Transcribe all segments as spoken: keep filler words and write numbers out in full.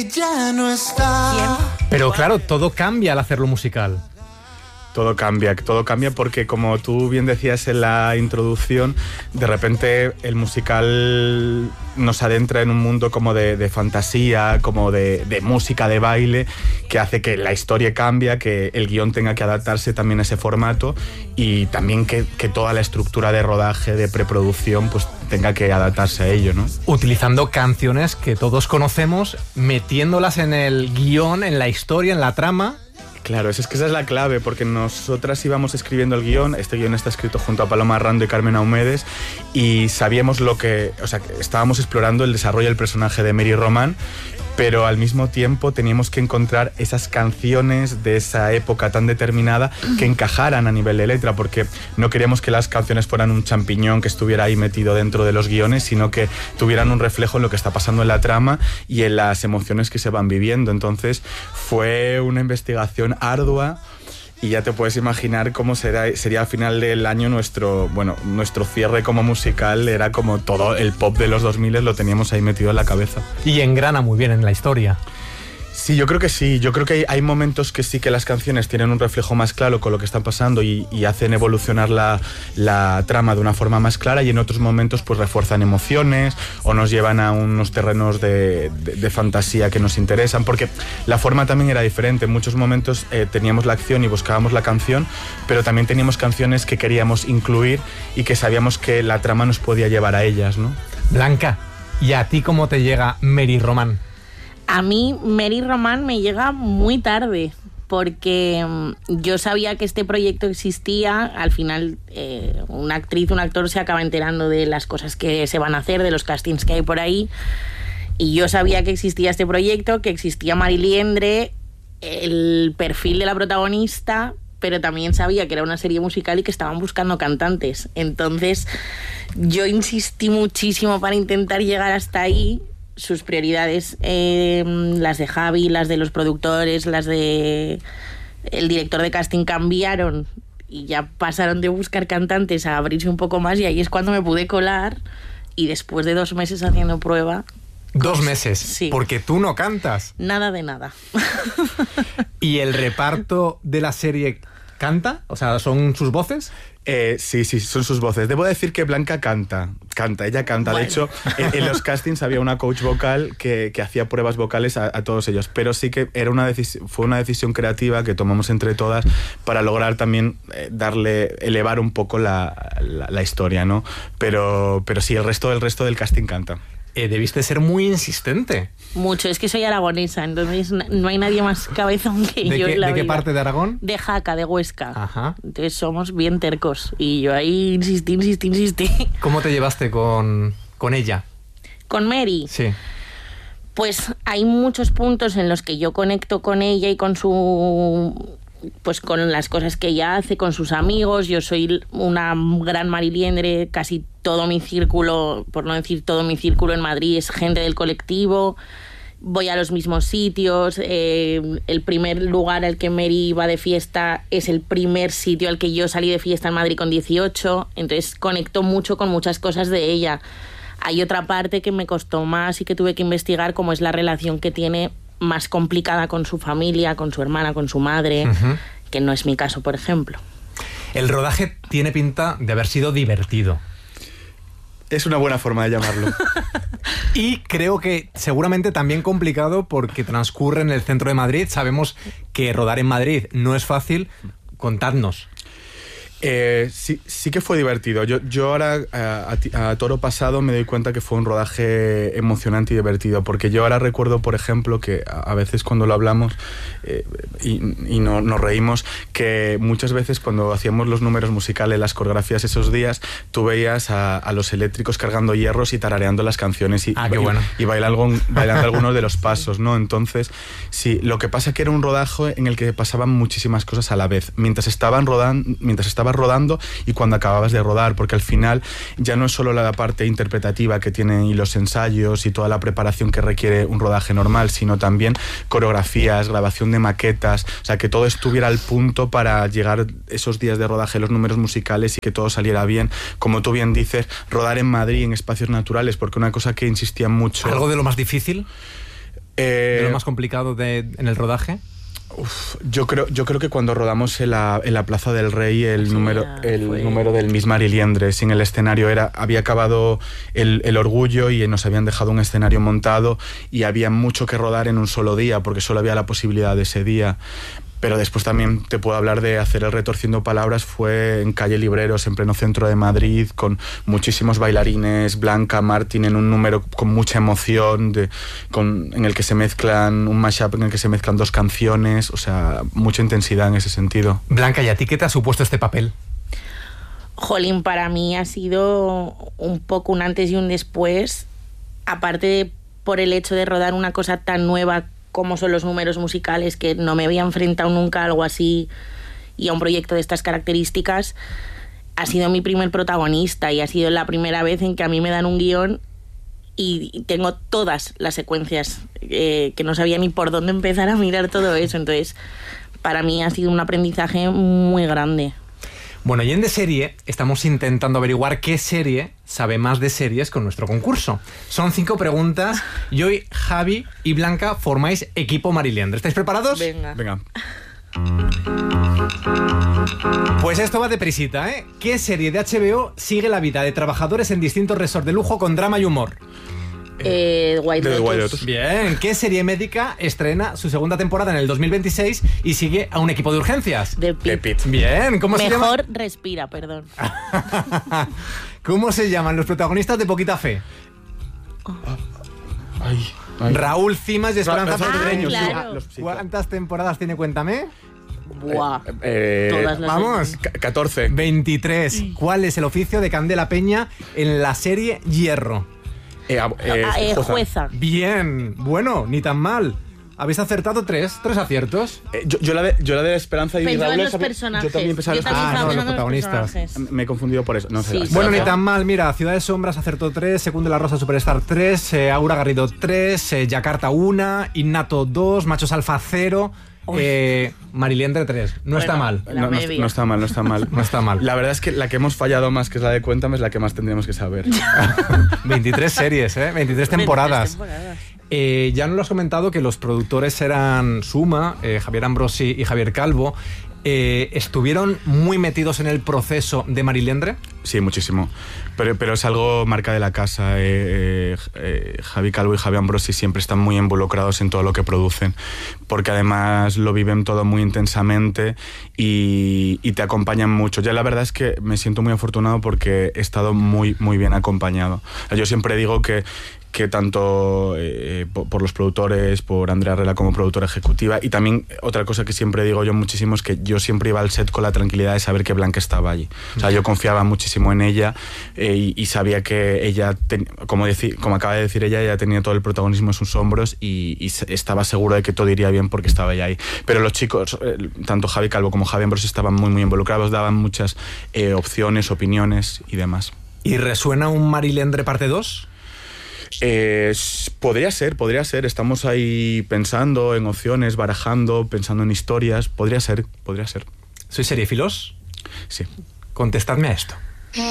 Ya no está. ¿Quién? Pero claro, todo cambia al hacerlo musical. Todo cambia, todo cambia porque, como tú bien decías en la introducción, de repente el musical nos adentra en un mundo como de, de fantasía, como de, de música, de baile, que hace que la historia cambie, que el guión tenga que adaptarse también a ese formato y también que, que toda la estructura de rodaje, de preproducción, pues tenga que adaptarse a ello, ¿no? Utilizando canciones que todos conocemos, metiéndolas en el guión, en la historia, en la trama. Claro, es que esa es la clave, porque nosotras íbamos escribiendo el guión, este guión está escrito junto a Paloma Arrando y Carmen Aumedes, y sabíamos lo que, o sea, que estábamos explorando el desarrollo del personaje de Mary Román, pero al mismo tiempo teníamos que encontrar esas canciones de esa época tan determinada que encajaran a nivel de letra, porque no queríamos que las canciones fueran un champiñón que estuviera ahí metido dentro de los guiones, sino que tuvieran un reflejo en lo que está pasando en la trama y en las emociones que se van viviendo. Entonces fue una investigación ardua. Y ya te puedes imaginar cómo será, sería al final del año nuestro, bueno, nuestro cierre como musical. Era como todo el pop de los dos mil lo teníamos ahí metido en la cabeza. Y engrana muy bien en la historia. Sí, yo creo que sí. Yo creo que hay, hay momentos que sí que las canciones tienen un reflejo más claro con lo que está pasando y, y hacen evolucionar la, la trama de una forma más clara, y en otros momentos pues refuerzan emociones o nos llevan a unos terrenos de, de, de fantasía que nos interesan, porque la forma también era diferente. En muchos momentos eh, teníamos la acción y buscábamos la canción, pero también teníamos canciones que queríamos incluir y que sabíamos que la trama nos podía llevar a ellas, ¿no? Blanca, ¿y a ti cómo te llega Mary Román? A mí Mary Román me llega muy tarde, porque yo sabía que este proyecto existía. Al final eh, una actriz, un actor se acaba enterando de las cosas que se van a hacer, de los castings que hay por ahí, y yo sabía que existía este proyecto, que existía Mari Liendre, el perfil de la protagonista, pero también sabía que era una serie musical y que estaban buscando cantantes. Entonces yo insistí muchísimo para intentar llegar hasta ahí. Sus prioridades, eh, las de Javi, las de los productores, las de el director de casting, cambiaron y ya pasaron de buscar cantantes a abrirse un poco más, y ahí es cuando me pude colar, y después de dos meses haciendo prueba... ¿Dos pues, meses? Sí. Porque tú no cantas. Nada de nada. ¿Y el reparto de la serie canta? O sea, ¿son sus voces? Eh, sí, sí, son sus voces. Debo decir que Blanca canta, canta, ella canta. Bueno. De hecho, en, en los castings había una coach vocal que, que hacía pruebas vocales a, a todos ellos, pero sí que era una decis- fue una decisión creativa que tomamos entre todas para lograr también eh, darle, elevar un poco la, la, la historia, ¿no? Pero, pero sí, el resto, el resto del casting canta. Eh, debiste ser muy insistente. Mucho, es que soy aragonesa, entonces no hay nadie más cabezón que ¿De yo qué, en la ¿De vida. qué parte de Aragón? De Jaca, de Huesca. Ajá. Entonces somos bien tercos, y yo ahí insistí, insistí, insistí. ¿Cómo te llevaste con, con ella? ¿Con Mary? Sí. Pues hay muchos puntos en los que yo conecto con ella y con su... pues con las cosas que ella hace, con sus amigos. Yo soy una gran Mari Liendre, casi todo mi círculo, por no decir todo mi círculo en Madrid, es gente del colectivo. Voy a los mismos sitios. Eh, el primer lugar al que Mary iba de fiesta es el primer sitio al que yo salí de fiesta en Madrid con dieciocho. Entonces conecto mucho con muchas cosas de ella. Hay otra parte que me costó más y que tuve que investigar, como es la relación que tiene más complicada con su familia, con su hermana, con su madre, uh-huh. que no es mi caso, por ejemplo. El rodaje tiene pinta de haber sido divertido. Es una buena forma de llamarlo. Y creo que seguramente también complicado, porque transcurre en el centro de Madrid. Sabemos que rodar en Madrid no es fácil. Contadnos. Eh, sí, sí que fue divertido. Yo, yo ahora a, a, a toro pasado me doy cuenta que fue un rodaje emocionante y divertido, porque yo ahora recuerdo, por ejemplo, que a, a veces cuando lo hablamos eh, y, y no, nos reímos, que muchas veces cuando hacíamos los números musicales, las coreografías esos días, tú veías a, a los eléctricos cargando hierros y tarareando las canciones y, ah, qué y, bueno. y bailando, bailando algunos de los pasos, ¿no? Entonces, sí, lo que pasa es que era un rodaje en el que pasaban muchísimas cosas a la vez, mientras estaban rodando, mientras estaban rodando y cuando acababas de rodar, porque al final ya no es solo la parte interpretativa que tienen y los ensayos y toda la preparación que requiere un rodaje normal, sino también coreografías, grabación de maquetas, o sea, que todo estuviera al punto para llegar esos días de rodaje, los números musicales, y que todo saliera bien. Como tú bien dices, rodar en Madrid en espacios naturales, porque una cosa que insistía mucho... ¿Algo de lo más difícil? Eh, ¿De lo más complicado de, en el rodaje? Uf, yo creo, yo creo que cuando rodamos en la, en la Plaza del Rey el, Sí, número, el fue... número del Miss Mariliendre sin el escenario era, había acabado el, el Orgullo y nos habían dejado un escenario montado y había mucho que rodar en un solo día porque solo había la posibilidad de ese día. Pero después también te puedo hablar de hacer el Retorciendo Palabras, fue en calle Libreros, en pleno centro de Madrid, con muchísimos bailarines, Blanca, Martín, en un número con mucha emoción, de, con, en el que se mezclan, un mashup en el que se mezclan dos canciones, o sea, mucha intensidad en ese sentido. Blanca, ¿y a ti qué te ha supuesto este papel? Jolín, para mí ha sido un poco un antes y un después, aparte de por el hecho de rodar una cosa tan nueva como son los números musicales, que no me había enfrentado nunca a algo así y a un proyecto de estas características. Ha sido mi primer protagonista y ha sido la primera vez en que a mí me dan un guión y tengo todas las secuencias, eh, que no sabía ni por dónde empezar a mirar todo eso. Entonces, para mí ha sido un aprendizaje muy grande. Bueno, y en De Serie estamos intentando averiguar qué serie sabe más de series con nuestro concurso. Son cinco preguntas y hoy Javi y Blanca formáis equipo Mariliendre. ¿Estáis preparados? Venga. Venga. Pues esto va deprisita, ¿eh? ¿Qué serie de H B O sigue la vida de trabajadores en distintos resorts de lujo con drama y humor? Eh, White The Lotus. White Lotus. Bien, ¿qué serie médica estrena su segunda temporada en el dos mil veintiséis y sigue a un equipo de urgencias? The The Pitt. Pitt. Bien, ¿cómo se llama? Mejor respira, perdón. ¿Cómo se llaman los protagonistas de Poquita Fe? Ay, ay. Raúl Cimas y Esperanza Ra- Pedreño. Ah, claro. Los- sí, ¿Cuántas temporadas tiene Cuéntame? Buah. Eh, Todas las Vamos. ca- catorce. veintitrés. ¿Cuál es el oficio de Candela Peña en la serie Hierro? Eh, ab- eh, Ah, eh, jueza. jueza. Bien, bueno, ni tan mal. Habéis acertado tres, tres aciertos. Eh, yo, yo la de, yo la de Esperanza y Pensaba en Raúl los sabía- personajes. Yo también pensaba en los también Ah, estaba no, los pensando en los protagonistas. personajes. Me he confundido por eso. No, Sí, será- Bueno, sí. ni tan mal, mira, Ciudad de Sombras acertó tres, Segundo la Rosa Superstar tres, eh, Aura Garrido tres, eh, Yakarta uno, Innato dos, Machos Alfa cero, eh, Mariliendre tres. No está Bueno. mal. La No, no, media. no está mal, no está mal. No está mal. La verdad es que la que hemos fallado más, que es la de Cuéntame, es la que más tendríamos que saber. veintitrés series, ¿eh? veintitrés temporadas. veintitrés temporadas. Eh, ya nos lo has comentado que los productores eran Suma, eh, Javier Ambrosi y Javier Calvo. Eh, ¿Estuvieron muy metidos en el proceso de Mariliendre? Sí, muchísimo. Pero, pero es algo marca de la casa. Eh, eh, eh, Javi Calvo y Javi Ambrosi siempre están muy involucrados en todo lo que producen, porque además lo viven todo muy intensamente y, y te acompañan mucho. Ya la verdad es que me siento muy afortunado porque he estado muy, muy bien acompañado. Yo siempre digo que que tanto eh, por, por los productores, por Andrea Rela como productora ejecutiva, y también otra cosa que siempre digo yo muchísimo es que yo siempre iba al set con la tranquilidad de saber que Blanca estaba allí. O sea, yo confiaba muchísimo en ella eh, y, y sabía que ella, ten, como, deci, como acaba de decir ella, ella tenía todo el protagonismo en sus hombros y, y estaba seguro de que todo iría bien porque estaba ella ahí. Pero los chicos, eh, tanto Javi Calvo como Javi Ambrosi, estaban muy, muy involucrados, daban muchas eh, opciones, opiniones y demás. ¿Y resuena un Mariliendre parte dos? Eh, podría ser, podría ser. Estamos ahí pensando en opciones, barajando, pensando en historias. Podría ser, podría ser. ¿Sois seriefilos? Sí. Contestadme a esto.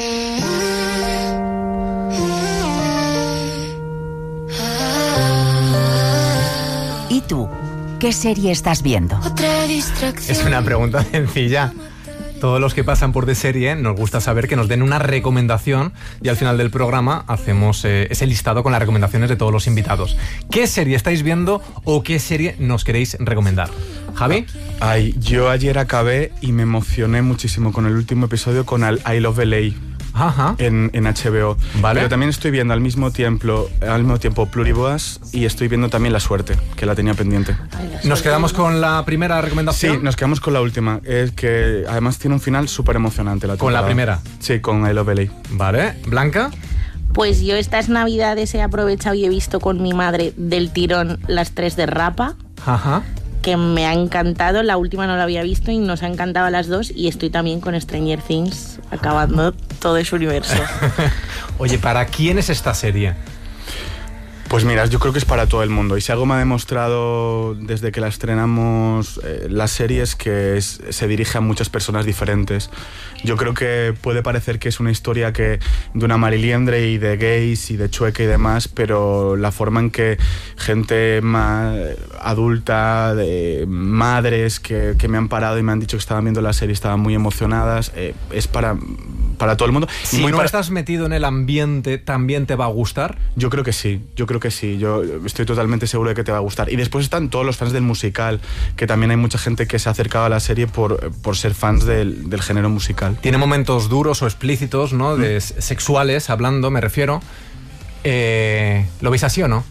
¿Y tú? ¿Qué serie estás viendo? Es una pregunta sencilla. Todos los que pasan por De Serie nos gusta saber que nos den una recomendación y al final del programa hacemos eh, ese listado con las recomendaciones de todos los invitados. ¿Qué serie estáis viendo o qué serie nos queréis recomendar? ¿Javi? Ay, yo ayer acabé y me emocioné muchísimo con el último episodio con el I Love L A. Ajá. En, en H B O. Vale. Pero también estoy viendo al mismo tiempo, al mismo tiempo Pluriboas y estoy viendo también La Suerte, que la tenía pendiente. Ay, la ¿Nos suerte. quedamos con la primera Sí, recomendación? nos quedamos con la última, es que además tiene un final súper emocionante. La ¿Con la temporada. primera? Sí, con I Love L A. Vale. ¿Blanca? Pues yo estas navidades he aprovechado y he visto con mi madre del tirón las tres de Rapa, Ajá. que me ha encantado. La última no la había visto y nos ha encantado a las dos. Y estoy también con Stranger Things, acabando todo ese universo. Oye, ¿para quién es esta serie? Pues mira, yo creo que es para todo el mundo. Y si algo me ha demostrado desde que la estrenamos eh, la serie es que es, se dirige a muchas personas diferentes. Yo creo que puede parecer que es una historia que de una mariliendre y de gays y de chueca y demás, pero la forma en que gente más adulta, de madres que, que me han parado y me han dicho que estaban viendo la serie y estaban muy emocionadas, eh, es para, para todo el mundo. Si y muy no para... estás metido en el ambiente, ¿también te va a gustar? Yo creo que sí, yo creo que sí, yo estoy totalmente seguro de que te va a gustar. Y después están todos los fans del musical, que también hay mucha gente que se ha acercado a la serie por, por ser fans del, del género musical. Tiene momentos duros o explícitos, ¿no? De mm. sexuales, hablando, me refiero. Eh, ¿Lo veis así o no?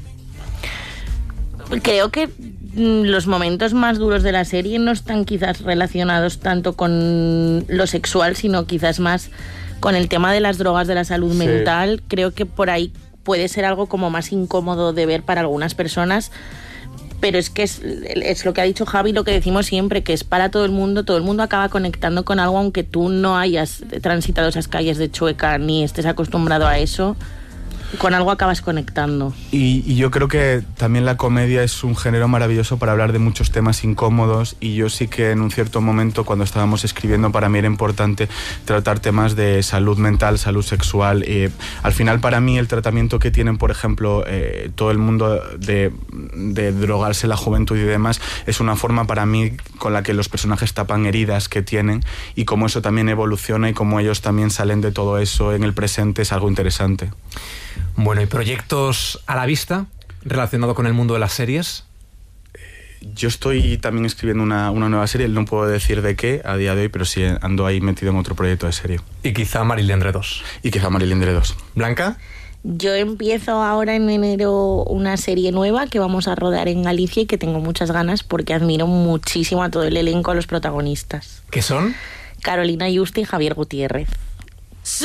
Creo que los momentos más duros de la serie no están quizás relacionados tanto con lo sexual, sino quizás más con el tema de las drogas, de la salud sí. mental. Creo que por ahí puede ser algo como más incómodo de ver para algunas personas, pero es que es, es lo que ha dicho Javi, lo que decimos siempre, que es para todo el mundo. Todo el mundo acaba conectando con algo, aunque tú no hayas transitado esas calles de Chueca ni estés acostumbrado a eso. Con algo acabas conectando. Y, y yo creo que también la comedia es un género maravilloso para hablar de muchos temas incómodos, y yo sí que en un cierto momento, cuando estábamos escribiendo, para mí era importante tratar temas de salud mental, salud sexual. Eh, al final, para mí, el tratamiento que tienen, por ejemplo, eh, todo el mundo de, de drogarse, la juventud y demás, es una forma para mí con la que los personajes tapan heridas que tienen, y cómo eso también evoluciona y cómo ellos también salen de todo eso en el presente es algo interesante. Bueno, ¿y proyectos a la vista relacionado con el mundo de las series? Yo estoy también escribiendo una, una nueva serie, no puedo decir de qué a día de hoy, pero sí ando ahí metido en otro proyecto de serie. Y quizá Mariliendre dos. Y quizá Mariliendre dos. ¿Blanca? Yo empiezo ahora en enero una serie nueva que vamos a rodar en Galicia y que tengo muchas ganas porque admiro muchísimo a todo el elenco, a los protagonistas. ¿Qué son? Carolina Yuste y Javier Gutiérrez.